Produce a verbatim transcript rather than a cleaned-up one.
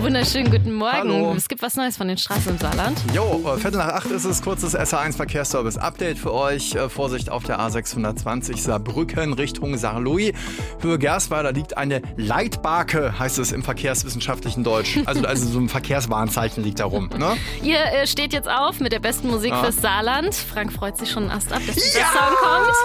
Wunderschönen guten Morgen. Hallo. Es gibt was Neues von den Straßen im Saarland. Jo, Viertel nach acht ist es, kurzes S R eins Verkehrsservice-Update für euch. Äh, Vorsicht auf der A sechshundertzwanzig Saarbrücken Richtung Saarlouis. Höhe Gersweiler liegt eine Leitbarke, heißt es im verkehrswissenschaftlichen Deutsch. Also, also so ein Verkehrswarnzeichen liegt da rum. Ne? Ihr äh, steht jetzt auf mit der besten Musik Ah. fürs Saarland. Frank freut sich schon erst ab, dass dieser Ja! Song kommt.